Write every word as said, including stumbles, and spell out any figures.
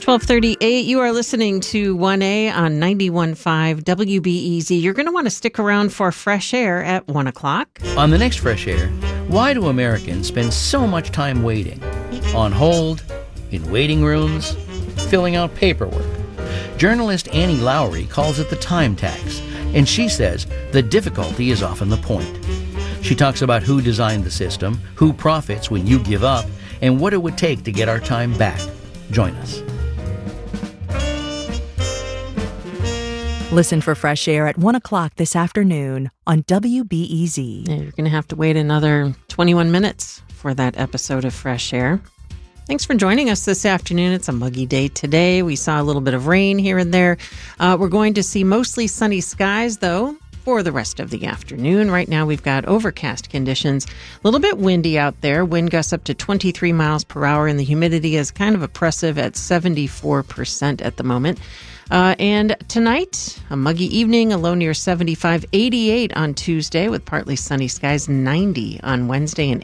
twelve thirty-eight, you are listening to one A on ninety-one point five W B E Z. You're going to want to stick around for Fresh Air at one o'clock. On the next Fresh Air, why do Americans spend so much time waiting? On hold, in waiting rooms, filling out paperwork. Journalist Annie Lowry calls it the time tax, and she says the difficulty is often the point. She talks about who designed the system, who profits when you give up, and what it would take to get our time back. Join us. Listen for Fresh Air at one o'clock this afternoon on W B E Z. Yeah, you're going to have to wait another twenty-one minutes for that episode of Fresh Air. Thanks for joining us this afternoon. It's a muggy day today. We saw a little bit of rain here and there. Uh, we're going to see mostly sunny skies, though, for the rest of the afternoon. Right now, we've got overcast conditions. A little bit windy out there. Wind gusts up to twenty-three miles per hour, and the humidity is kind of oppressive at seventy-four percent at the moment. Uh, and tonight, a muggy evening, a low near seventy-five, eighty-eight on Tuesday with partly sunny skies, ninety on Wednesday, and